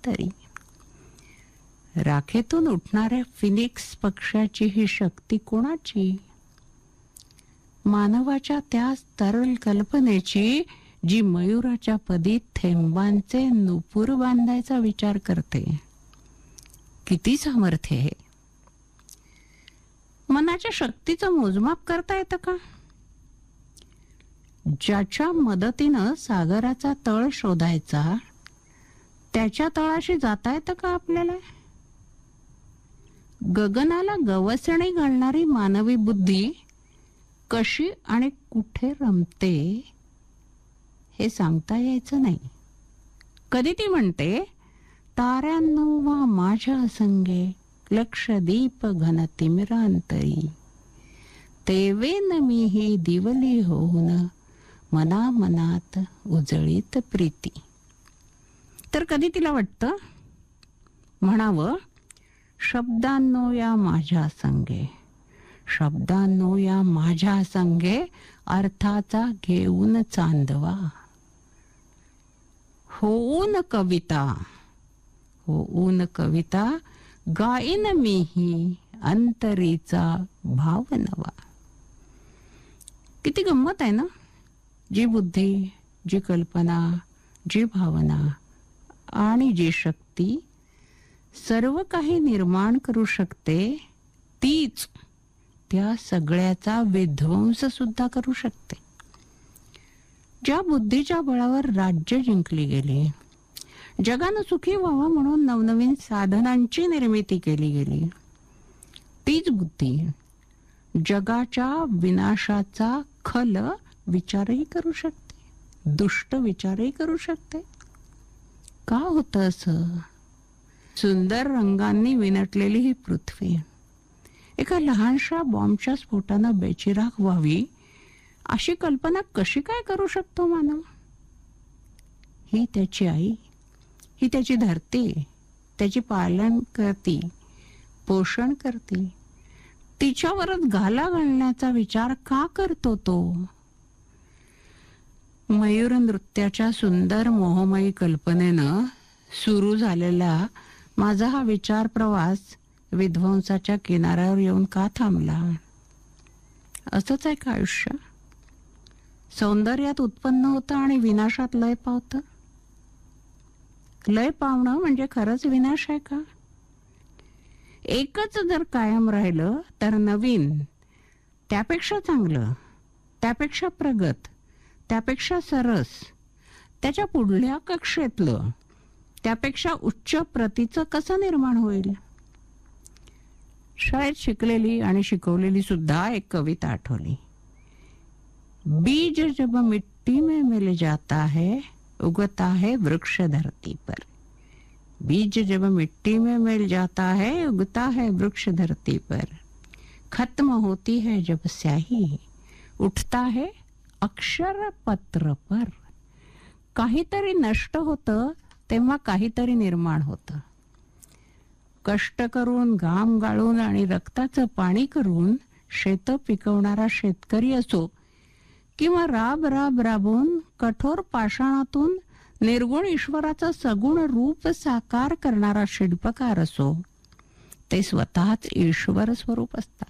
तरी. राखेतून उठणाऱ्या फिनिक्स पक्षाची ही शक्ती कोणाची? मानवाच्या त्या तरल कल्पनेची जी मयुराच्या पदी थेंबांचे नुपूर बांधायचा विचार करते. किती सामर्थ्य आहे! मनाच्या शक्तीचं मोजमाप करता येतं का? ज्याच्या मदतीनं सागराचा तळ शोधायचा त्याच्या तळाशी जाता येतं का आपल्याला? गगनाला गवसणी घालणारी मानवी बुद्धी कशी आणि कुठे रमते हे सांगता यायचं नाही. कधी ती म्हणते, ताऱ्यांनो वा माझ्या संगे लक्षदीप घन तिमिरांतरी, तेवेन मी ही दिवली होऊन मना मनात उजळीत प्रीती. तर कधी तिला वाटतं म्हणावं, शब्दांनो या माझ्या संगे, शब्दांनो या माझ्या संगे अर्थाचा घेऊन चांदवा. होऊन कविता, होऊन कविता गाईन मीही अंतरीचा भाव नवा. किती गंमत आहे ना? जी बुद्धी, जी कल्पना, जी भावना आणि जी शक्ती सर्व काही निर्माण करू शकते, तीच त्या सगळ्याचा विध्वंस सुद्धा करू शकते. ज्या बुद्धीच्या बळावर राज्य जिंकली गेली, जगानं सुखी व्हावं म्हणून नवनवीन साधनांची निर्मिती केली गेली, तीच बुद्धी जगाच्या विनाशाचा खल विचारही करू शकते, दुष्ट विचारही करू शकते. का होतं असं? सुंदर रंगांनी विनटलेली ही पृथ्वी एका लहानशा बॉम्बच्या स्फोटानं बेचिराख व्हावी अशी कल्पना कशी काय करू शकतो मानव? ही त्याची आई, ही त्याची धरती, त्याची पालन करती, पोषण करती, तिच्यावरच घाला घालण्याचा विचार का करतो तो? मयूर नृत्याच्या सुंदर मोहमयी कल्पनेनं सुरू झालेला माझा हा विचार प्रवास विध्वंसाच्या किनाऱ्यावर येऊन का थांबला? असंच आहे का आयुष्य? सौंदर्यात उत्पन्न होतं आणि विनाशात लय पावतं. लय पावणं म्हणजे खरंच विनाश आहे का? एकच जर कायम राहिलं तर नवीन, त्यापेक्षा चांगलं, त्यापेक्षा प्रगत, त्यापेक्षा सरस, त्याच्या पुढल्या कक्षेतलं, त्यापेक्षा उच्च प्रतीचं कसं निर्माण होईल? शाळेत शिकलेली आणि शिकवलेली सुद्धा एक कविता आठवली. बीज जब मिट्टी में मिल जाता है उगता है वृक्ष धरती पर. बीज जब मिट्टी में मिल जाता है उगता है वृक्ष धरती पर. खत्म होती है जब स्याही उठता है अक्षर पत्र पर. काहीतरी नष्ट होतं तेव्हा काहीतरी निर्माण होतं. कष्ट करून, घाम गाळून आणि रक्ताचं पाणी करून शेत पिकवणारा शेतकरी असो किंवा राब राब राबून कठोर पाषाणातून निर्गुण ईश्वराचं सगुण रूप साकार करणारा शिल्पकार असो, ते स्वतःच ईश्वर स्वरूप असतात.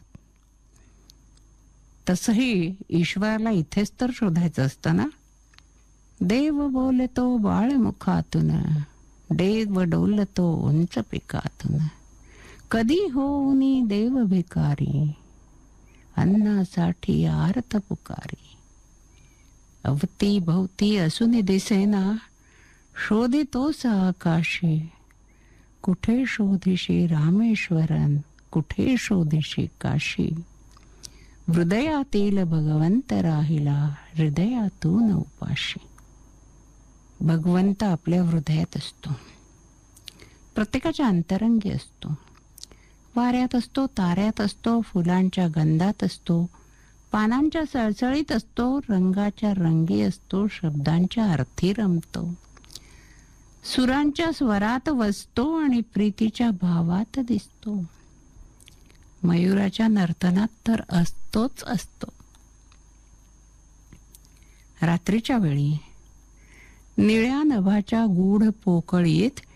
तसही ईश्वराला इथेच तर शोधायचं असतं ना. देव बोलतो बाळमुखातून, देव डोलतो उंच पिकातून. कधी होऊनी देव भिकारी, अन्नासाठी आर्त पुकारी. अवती भोवती असून दिसेना, शोधितोस आकाशी. कुठे शोधिशी रामेश्वरन, कुठे शोधिशी काशी. हृदयातील भगवंत राहिला, हृदयातून उपाशी. भगवंत आपल्या हृदयात असतो, प्रत्येकाच्या अंतरंगी असतो. वाऱ्यात असतो, ताऱ्यात असतो, फुलांच्या गंधात असतो, पानांच्या सळसळीत असतो, रंगाच्या रंगी असतो, शब्दांच्या अर्थी रमतो, सुरांच्या स्वरात वसतो आणि प्रीतीच्या भावात दिसतो. मयुराच्या नर्तनात तर असतोच असतो. रात्रीच्या वेळी निळ्या नभाच्या गूढ पोकळीत